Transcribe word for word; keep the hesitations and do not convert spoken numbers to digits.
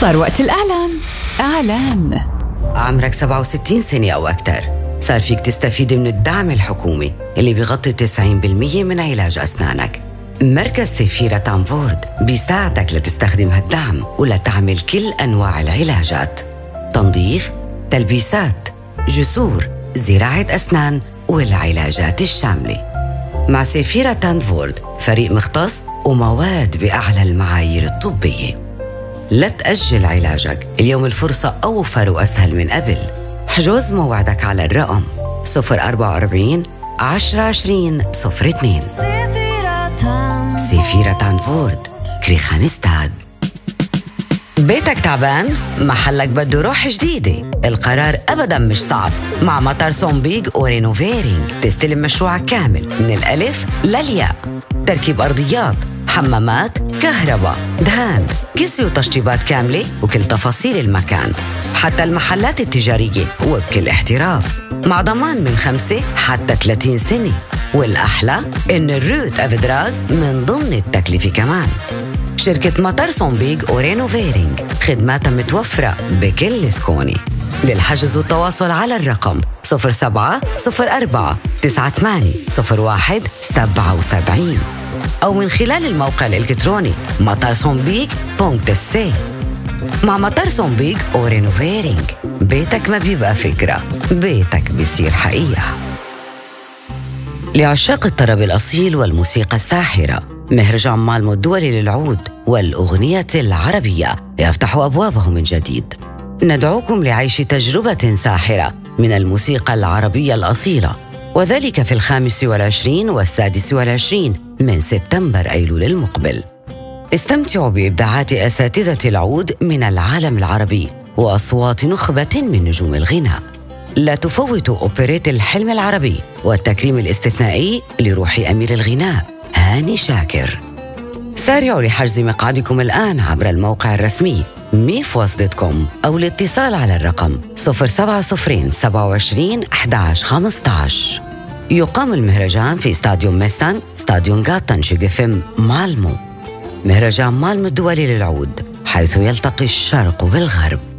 صار وقت الإعلان. إعلان. عمرك سبعة وستين سنة أو أكثر، صار فيك تستفيد من الدعم الحكومي اللي بيغطي تسعين بالمية من علاج أسنانك. مركز سيفيرا تانفورد بيساعدك لتستخدم هالدعم ولتعمل كل أنواع العلاجات: تنظيف، تلبيسات، جسور، زراعة أسنان والعلاجات الشاملة. مع سيفيرا تانفورد فريق مختص ومواد بأعلى المعايير الطبية. لا تأجل علاجك، اليوم الفرصة أوفر وأسهل من قبل. حجز موعدك على الرقم صفر أربعة أربعين عشرة عشرين صفر اثنين. سيفيرا تانفورد، كريخانستاد. بيتك تعبان؟ محلك بده روح جديدة. القرار أبداً مش صعب. مع مطار سومبيغ ورينوفيرينج تستلم مشروعك كامل من الألف للياء: تركيب أرضيات، حمامات، كهرباء، دهان، كسي وتشطيبات كاملة وكل تفاصيل المكان، حتى المحلات التجارية وبكل احتراف، مع ضمان من خمسة حتى ثلاثين سنة. والأحلى إن الروت أفدراج من ضمن التكلفة كمان. شركة مطار سومبيغ ورينوفيرينج خدماتها متوفرة بكل سكوني. للحجز والتواصل على الرقم صفر سبعة صفر أربعة تسعة ثمانية صفر واحد سبعة سبعة أو من خلال الموقع الإلكتروني مطار سومبيغ دوت سي. مع مطار سومبيغ ورينوفيرينج بيتك ما بيبقى فكرة، بيتك بيصير حقيقة. لعشاق الطرب الأصيل والموسيقى الساحرة، مهرجان مالمو الدولي للعود والأغنية العربية يفتح أبوابه من جديد. ندعوكم لعيش تجربة ساحرة من الموسيقى العربية الأصيلة، وذلك في الخامس والعشرين والسادس والعشرين من سبتمبر أيلول المقبل. استمتعوا بإبداعات أساتذة العود من العالم العربي وأصوات نخبة من نجوم الغناء. لا تفوتوا أوبريت الحلم العربي والتكريم الاستثنائي لروح أمير الغناء هاني شاكر. سارعوا لحجز مقعدكم الآن عبر الموقع الرسمي ميفوس دوت كوم أو الاتصال على الرقم صفر سبعة صفر سبعة وعشرين أحد عشر خمسة عشر. يقام المهرجان في استاديوم ميستان، استاديوم غاتن شيغفم مالمو. مهرجان مالمو الدولي للعود، حيث يلتقي الشرق بالغرب.